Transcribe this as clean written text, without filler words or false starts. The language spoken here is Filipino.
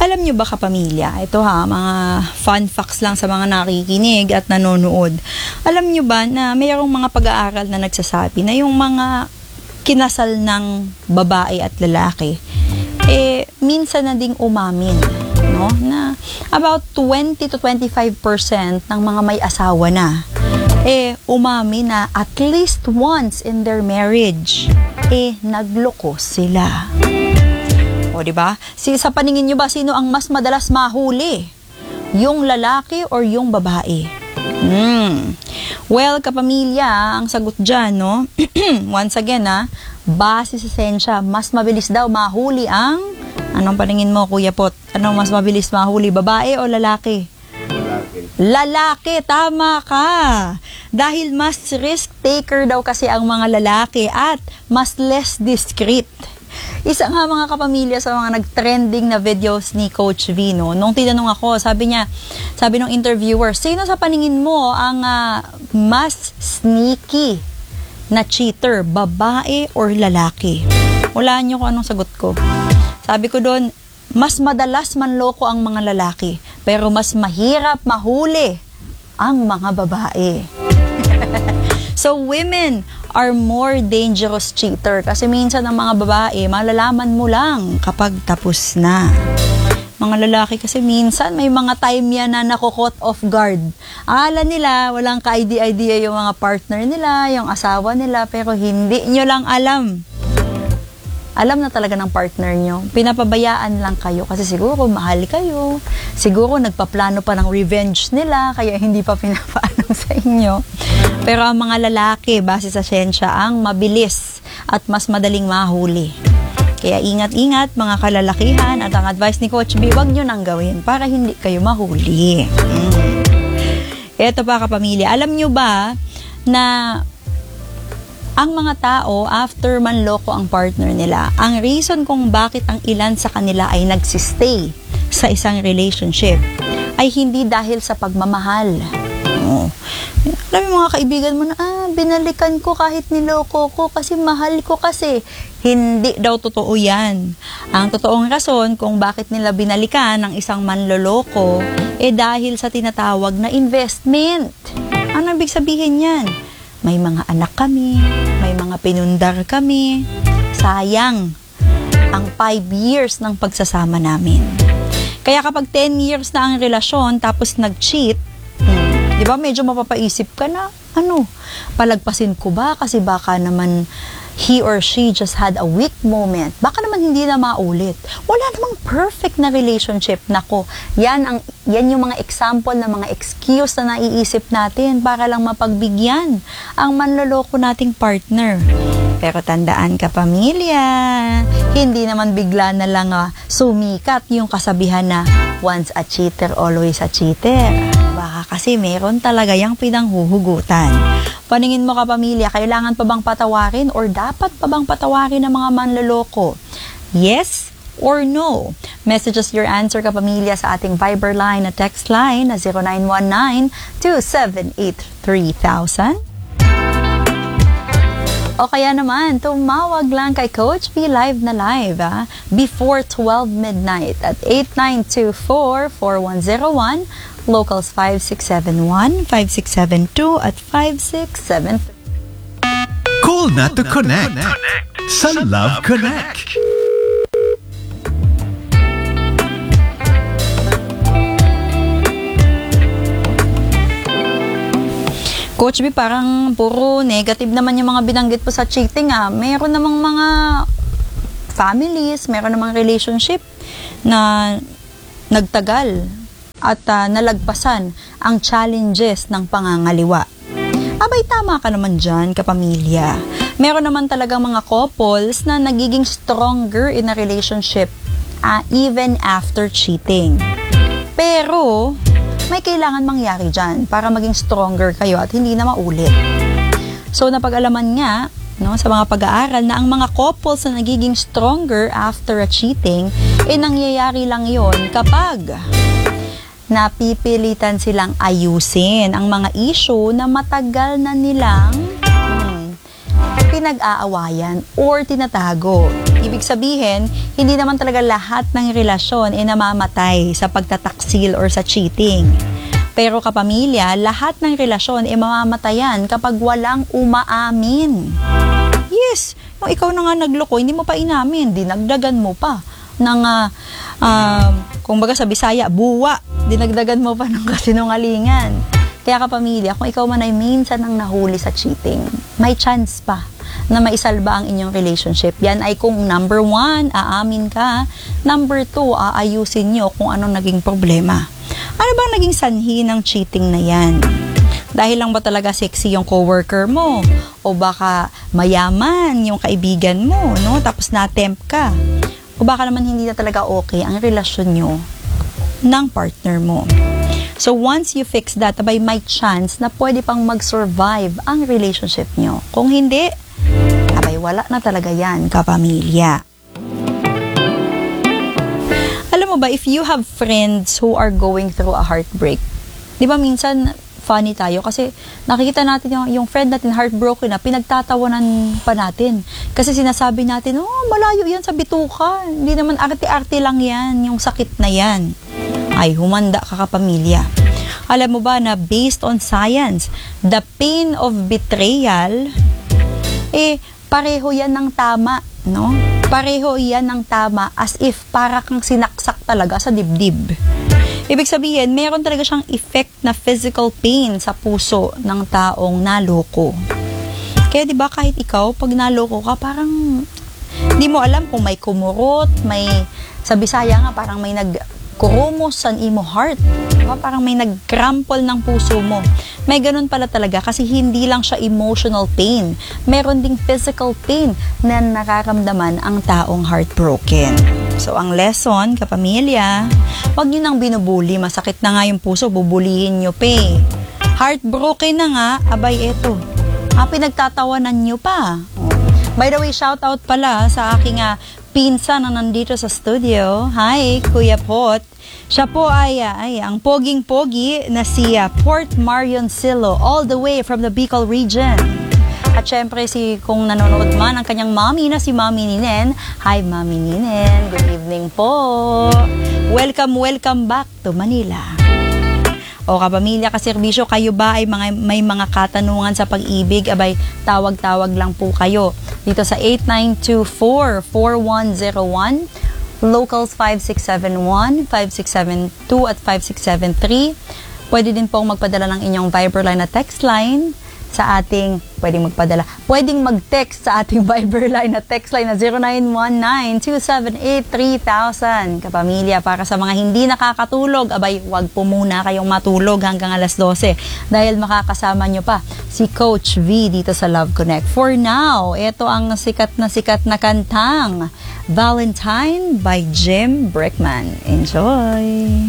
Alam nyo ba kapamilya, ito ha, mga fun facts lang sa mga nakikinig at nanonood. Alam nyo ba na mayroong mga pag-aaral na nagsasabi na yung mga kinasal ng babae at lalaki, minsan na ding umamin, no? Na about 20 to 25% ng mga may asawa na, umamin na at least once in their marriage, nagloko sila. O, diba? Sa paningin nyo ba, sino ang mas madalas mahuli? Yung lalaki or yung babae? Well, kapamilya, ang sagot dyan, no? Once again, base sa sensya, mas mabilis daw mahuli ang... Anong paningin mo, Kuya Pot? Anong mas mabilis mahuli, babae o lalaki? Lalaki, tama ka. Dahil mas risk taker daw kasi ang mga lalaki at mas less discreet. Isa nga mga kapamilya sa mga nag-trending na videos ni Coach Vino. Nung tinanong ako, sabi ng interviewer, sino sa paningin mo ang mas sneaky na cheater, babae or lalaki? Hulaan nyo kung anong sagot ko. Sabi ko doon, mas madalas manloko ang mga lalaki, pero mas mahirap mahuli ang mga babae. So, women are more dangerous cheater kasi minsan ang mga babae, malalaman mo lang kapag tapos na. Mga lalaki kasi minsan may mga time yan na nako-caught off guard. Akala nila walang ka-idea yung mga partner nila, yung asawa nila, pero hindi nyo lang alam. Alam na talaga ng partner nyo. Pinapabayaan lang kayo kasi siguro mahal kayo. Siguro nagpaplano pa ng revenge nila kaya hindi pa pinapaalam sa inyo. Pero ang mga lalaki, base sa siyensya, ang mabilis at mas madaling mahuli. Kaya ingat-ingat mga kalalakihan at ang advice ni Coach B, huwag nyo nang gawin para hindi kayo mahuli. Ito pa kapamilya, alam nyo ba na ang mga tao, after manloko ang partner nila, ang reason kung bakit ang ilan sa kanila ay nagsistay sa isang relationship ay hindi dahil sa pagmamahal. Alam mo mga kaibigan mo na, binalikan ko kahit niloko ko kasi mahal ko kasi. Hindi daw totoo yan. Ang totoong rason kung bakit nila binalikan ng isang manloloko dahil sa tinatawag na investment. Ano ibig sabihin yan? May mga anak kami, may mga pinundar kami. Sayang ang 5 years ng pagsasama namin. Kaya kapag 10 years na ang relasyon tapos nag-cheat, di ba medyo mapapaisip ka na, palagpasin ko ba? Kasi baka naman he or she just had a weak moment. Baka naman hindi na maulit. Wala namang perfect na relationship. Nako, yan yung mga example na mga excuse na naiisip natin para lang mapagbigyan ang manloloko nating partner. Pero tandaan ka pamilya, hindi naman bigla na lang sumikat yung kasabihan na once a cheater, always a cheater. Baka kasi meron talaga yung pinanghuhugutan. Paningin mo kapamilya, kailangan pa bang patawarin or dapat pa bang patawarin ng mga manloloko? Yes or no? Message us your answer kapamilya sa ating Viber line at text line na 0919-278-3000. O kaya naman, tumawag lang kay Coach B live na live before 12 midnight at 8924-4101, locals 5671, 5672 at 5673. Call na to connect sa Love Connect. Coach B, parang puro negative naman yung mga binanggit po sa cheating. Meron namang mga families, meron namang relationship na nagtagal at nalagpasan ang challenges ng pangangaliwa. Abay, tama ka naman dyan, kapamilya. Meron naman talagang mga couples na nagiging stronger in a relationship even after cheating. Pero may kailangan mangyari dyan para maging stronger kayo at hindi na maulit. So, napag-alaman nga sa mga pag-aaral na ang mga couples na nagiging stronger after a cheating, nangyayari lang yon kapag napipilitan silang ayusin ang mga issue na matagal na nilang pinag-aawayan or tinatago. Ibig sabihin, hindi naman talaga lahat ng relasyon ay namamatay sa pagtataksil or sa cheating. Pero kapamilya, lahat ng relasyon ay mamamatayan kapag walang umaamin. Yes, yung ikaw na nga nagloko, hindi mo pa inamin, dinagdagan mo pa ng, kung baga sa Bisaya, buwa, dinagdagan mo pa ng kasinungalingan. Kaya kapamilya, kung ikaw man ay minsan ang nahuli sa cheating, may chance pa na maisalba ang inyong relationship. Yan ay kung number 1, aamin ka. Number 2, aayusin nyo kung anong naging problema. Ano bang naging sanhi ng cheating na yan? Dahil lang ba talaga sexy yung coworker mo? O baka mayaman yung kaibigan mo, no? Tapos na-tempt ka. O baka naman hindi na talaga okay ang relasyon nyo ng partner mo. So once you fix that, abay may chance na pwede pang mag-survive ang relationship nyo. Kung hindi, abay wala na talaga yan, kapamilya. Alam mo ba, if you have friends who are going through a heartbreak, di ba minsan funny tayo kasi nakikita natin yung friend natin heartbroken na, pinagtatawanan pa natin. Kasi sinasabi natin, oh, malayo yan sa bituka. Hindi naman arte-arte lang yan, yung sakit na yan. Ay, humanda ka kapamilya. Alam mo ba na based on science, the pain of betrayal, pareho yan ng tama, no? Pareho yan ng tama as if para kang sinaksak talaga sa dibdib. Ibig sabihin, meron talaga siyang effect na physical pain sa puso ng taong naloko. Kaya 'di ba kahit ikaw pag naloko ka, parang hindi mo alam kung may kumurot, may sa Bisaya nga parang may nagkurumos sa imo heart. Diba? Parang may nagcrample ng puso mo. May ganun pala talaga kasi hindi lang siya emotional pain. Meron ding physical pain na nararamdaman ang taong heartbroken. So, ang lesson, kapamilya, wag nyo nang binubuli. Masakit na nga yung puso, bubulihin nyo pa. Heartbroken na nga, abay eto. Pinagtatawanan nyo pa. By the way, shout out pala sa aking pinsan na nandito sa studio. Hi, Kuya Pot. Siya po ay ang poging-pogi na si Port Marion Silo, all the way from the Bicol region. At syempre, kung nanonood man ang kanyang mommy na si Mommy Ninen. Hi, Mommy Ninen. Good evening po. Welcome back to Manila. O kapamilya, kaserbisyo, kayo ba ay may mga katanungan sa pag-ibig? Abay, tawag-tawag lang po kayo dito sa 8924-4101, locals 5671, 5672 at 5673. Pwede din pong magpadala ng inyong Viber line at text line sa ating, pwedeng mag-text sa ating Viber line at text line na 0919-278-3000. Kapamilya, para sa mga hindi nakakatulog, abay, wag po muna kayong matulog hanggang alas 12 dahil makakasama nyo pa si Coach V dito sa Love Connect. For now, ito ang sikat na kantang Valentine by Jim Brickman. Enjoy!